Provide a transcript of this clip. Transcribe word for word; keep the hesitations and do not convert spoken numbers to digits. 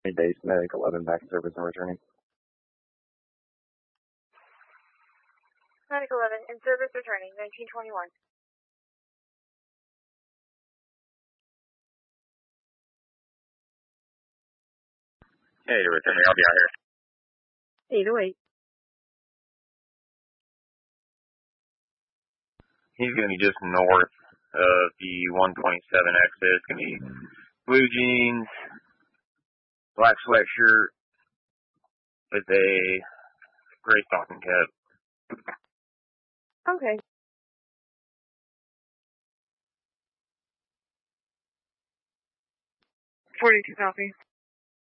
Base Medic eleven back in service and returning. Medic eleven in service returning, nineteen twenty-one. Hey, you're returning. I'll be out here. eight oh eight. He's going to be just north of the one twenty-seven exit. It's going to be blue jeans, black sweatshirt with a gray stocking cap. Okay. forty-two copy.